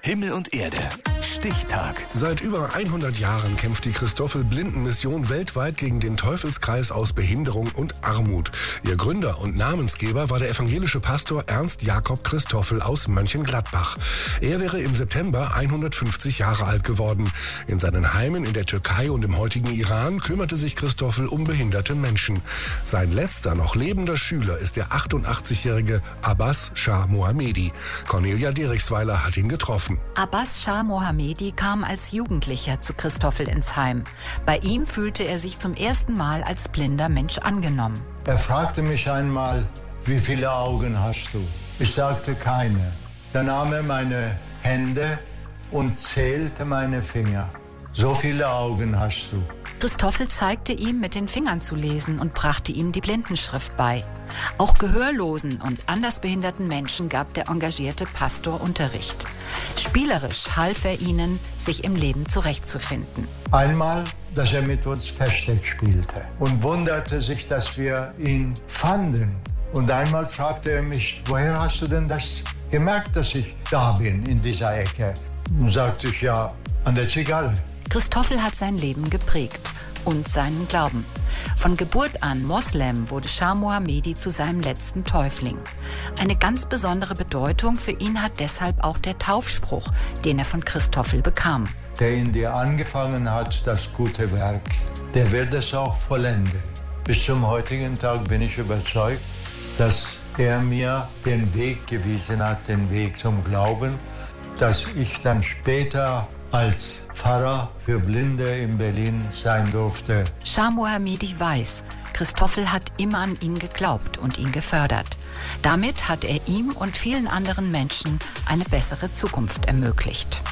Himmel und Erde. Stichtag. Seit über 100 Jahren kämpft die Christoffel-Blindenmission weltweit gegen den Teufelskreis aus Behinderung und Armut. Ihr Gründer und Namensgeber war der evangelische Pastor Ernst Jakob Christoffel aus Mönchengladbach. Er wäre im September 150 Jahre alt geworden. In seinen Heimen in der Türkei und im heutigen Iran kümmerte sich Christoffel um behinderte Menschen. Sein letzter noch lebender Schüler ist der 88-jährige Abbas Shah Mohammedi. Cornelia Derichsweiler hat ihn getroffen. Abbas Shah Mohammedi kam als Jugendlicher zu Christoffel ins Heim. Bei ihm fühlte er sich zum ersten Mal als blinder Mensch angenommen. Er fragte mich einmal, wie viele Augen hast du? Ich sagte keine. Dann nahm er meine Hände und zählte meine Finger. So viele Augen hast du. Christoffel zeigte ihm, mit den Fingern zu lesen und brachte ihm die Blindenschrift bei. Auch gehörlosen und andersbehinderten Menschen gab der engagierte Pastor Unterricht. Spielerisch half er ihnen, sich im Leben zurechtzufinden. Einmal, dass er mit uns Versteck spielte und wunderte sich, dass wir ihn fanden. Und einmal fragte er mich, woher hast du denn das gemerkt, dass ich da bin, in dieser Ecke? Und sagte ich, ja, an der Zigarre. Christoffel hat sein Leben geprägt und seinen Glauben. Von Geburt an Moslem wurde Shah Mohammedi zu seinem letzten Täufling. Eine ganz besondere Bedeutung für ihn hat deshalb auch der Taufspruch, den er von Christoffel bekam. Der in dir angefangen hat, das gute Werk, der wird es auch vollenden. Bis zum heutigen Tag bin ich überzeugt, dass er mir den Weg gewiesen hat, den Weg zum Glauben, dass ich dann später als Pfarrer für Blinde in Berlin sein durfte. Shah Mohammedi weiß, Christoffel hat immer an ihn geglaubt und ihn gefördert. Damit hat er ihm und vielen anderen Menschen eine bessere Zukunft ermöglicht.